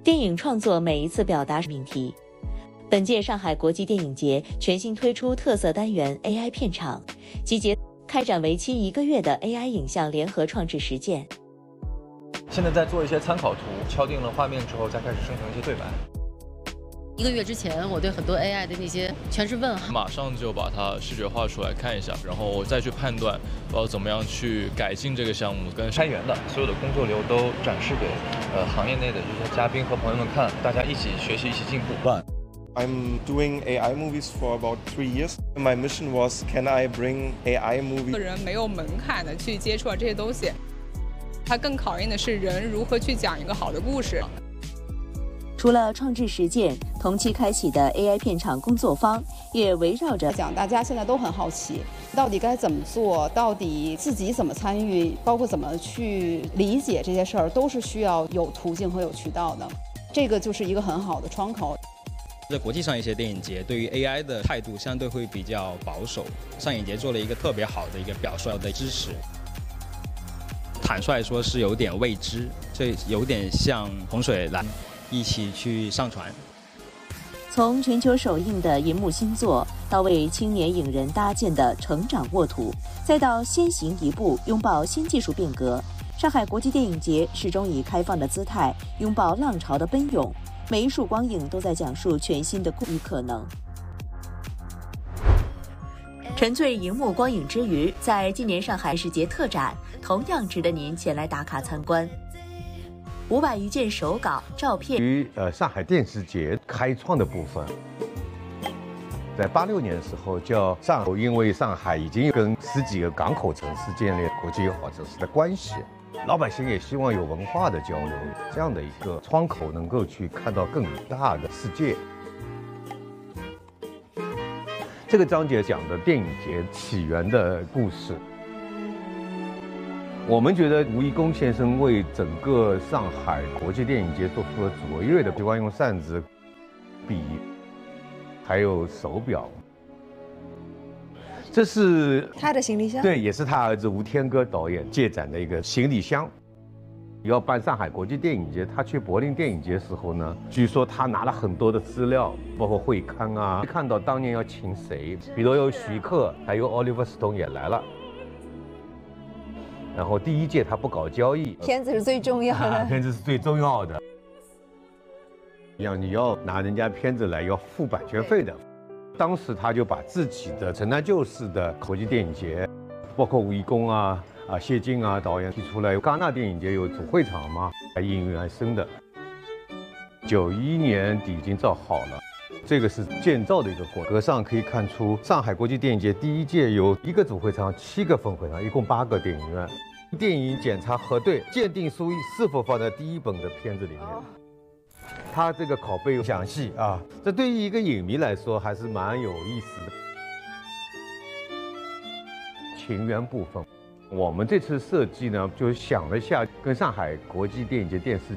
电影创作每一次表达命题。本届上海国际电影节全新推出特色单元 AI 片场，集结开展为期1个月的 AI 影像联合创制实践。 现在在做一些参考图，敲定了画面之后，再开始生成一些对白。 1个月之前，我对很多 AI 的那些全是问号， 马上就把它视觉化出来看一下，然后我再去判断我要怎么样去改进这个项目。跟开源的所有的工作流都展示给行业内的这些嘉宾和朋友们看，大家一起学习，一起进步。 I'm doing AI movies for about 3 years. My mission was, can I bring AI movies? 个人没有门槛的去接触到这些东西，它更考验的是人如何去讲一个好的故事。 除了创制实践，同期开启的 AI 片场工作坊也围绕着讲，大家现在都很好奇，到底该怎么做，到底自己怎么参与，包括怎么去理解这些事儿，都是需要有途径和有渠道的。这个就是一个很好的窗口。 在国际上一些电影节对于 AI 的态度相对会比较保守，上影节做了一个特别好的一个表率的支持。坦率说是有点未知，这有点像洪水来一起去上船。 从全球首映的银幕新作，到为青年影人搭建的成长沃土，再到先行一步拥抱新技术变革，上海国际电影节始终以开放的姿态拥抱浪潮的奔涌。每一束光影都在讲述全新的故与可能。沉醉荧幕光影之余，在今年上海世节特展同样值得您前来打卡参观。500余件手稿、照片。 于上海电视节开创的部分，在86年的时候叫上海，因为上海已经跟10几个港口城市建立国际友好城市的关系。老百姓也希望有文化的交流，这样的一个窗口能够去看到更大的世界。这个章节讲的电影节起源的故事，我们觉得吴贻弓先生为整个上海国际电影节做出了卓越的，喜欢用扇子、笔，还有手表。这是他的行李箱， 对，也是他儿子吴天歌导演借展的一个行李箱。要办上海国际电影节，他去柏林电影节时候呢，据说他拿了很多的资料，包括会刊啊，看到当年要请谁，比如有徐克，还有奥利弗·斯通也来了。然后第一届他不搞交易， 片子是最重要的， 片子是最重要的。你要拿人家片子来，要付版权费的。当时他就把自己的城南旧事的国际电影节，包括吴贻弓啊、谢晋啊导演提出来，戛纳电影节有主会场嘛，应运而生的。91年底已经造好了，这个是建造的一个过程。上可以看出，上海国际电影节第一届有1个主会场、7个分会场，一共8个电影院。电影检查核对，鉴定书是否放在第一本的片子里面。他这个拷贝详细啊，这对于一个影迷来说还是蛮有意思的。情缘部分，我们这次设计呢，就想了一下，跟上海国际电影节电视